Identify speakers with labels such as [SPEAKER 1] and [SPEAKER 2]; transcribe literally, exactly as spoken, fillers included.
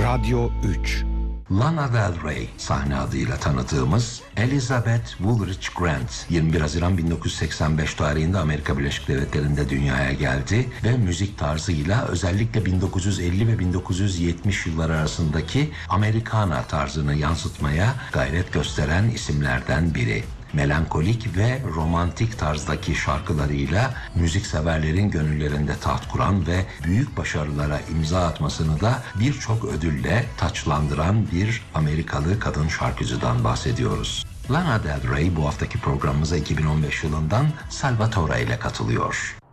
[SPEAKER 1] Radyo üç.
[SPEAKER 2] Lana Del Rey sahne adıyla tanıdığımız Elizabeth Woolrich Grant yirmi bir Haziran bin dokuz yüz seksen beş tarihinde Amerika Birleşik Devletleri'nde dünyaya geldi ve müzik tarzıyla özellikle bin dokuz yüz elli ve bin dokuz yüz yetmiş yılları arasındaki Americana tarzını yansıtmaya gayret gösteren isimlerden biri. Melankolik ve romantik tarzdaki şarkılarıyla müzikseverlerin gönüllerinde taht kuran ve büyük başarılara imza atmasını da birçok ödülle taçlandıran bir Amerikalı kadın şarkıcıdan bahsediyoruz. Lana Del Rey bu haftaki programımıza iki bin on beş yılından Salvatore ile katılıyor.